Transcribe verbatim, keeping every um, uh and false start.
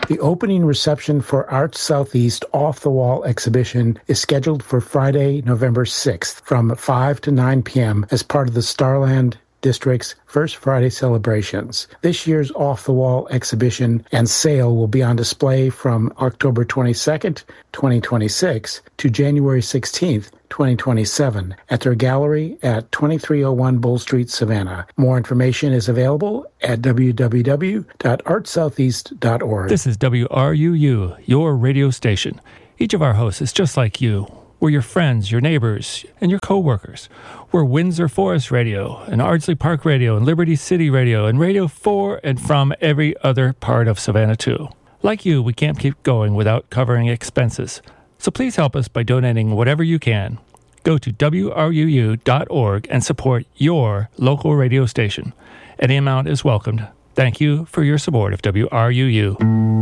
The opening reception for Arts Southeast Off the Wall exhibition is scheduled for Friday, November sixth from five to nine p.m. as part of the Starland District's First Friday celebrations. This year's Off the Wall exhibition and sale will be on display from October twenty-second, twenty twenty-six to January sixteenth, twenty twenty-seven at their gallery at twenty-three oh one Bull Street, Savannah. More information is available at w w w dot art southeast dot org. This is W R U U, your radio station. Each of our hosts is just like you. We're your friends, your neighbors, and your co-workers. We're Windsor Forest Radio, and Ardsley Park Radio, and Liberty City Radio, and radio for and from every other part of Savannah, too. Like you, we can't keep going without covering expenses. So please help us by donating whatever you can. Go to w r u u dot org and support your local radio station. Any amount is welcomed. Thank you for your support of W R U U.